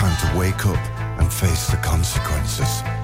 Time to wake up and face the consequences.